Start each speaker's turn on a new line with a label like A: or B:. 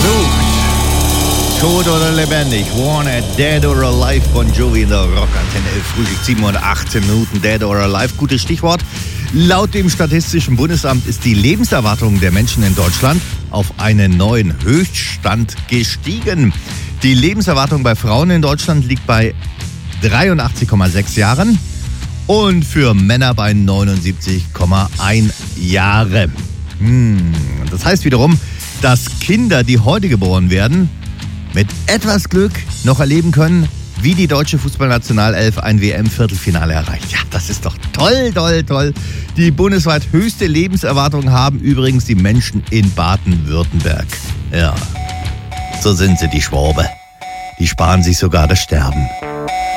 A: gesucht. Tot oder lebendig, wanted, dead or alive, Bon Jovi in der Rockantenne 11, Frühstück 7 und 18 Minuten, dead or alive, gutes Stichwort. Laut dem Statistischen Bundesamt ist die Lebenserwartung der Menschen in Deutschland auf einen neuen Höchststand gestiegen. Die Lebenserwartung bei Frauen in Deutschland liegt bei 83,6 Jahren und für Männer bei 79,1 Jahre. Das heißt wiederum, dass Kinder, die heute geboren werden, mit etwas Glück noch erleben können, wie die deutsche Fußballnationalelf ein WM-Viertelfinale erreicht. Ja, das ist doch toll, toll, toll. Die bundesweit höchste Lebenserwartung haben übrigens die Menschen in Baden-Württemberg. Ja, so sind sie, die Schwabe. Die sparen sich sogar das Sterben.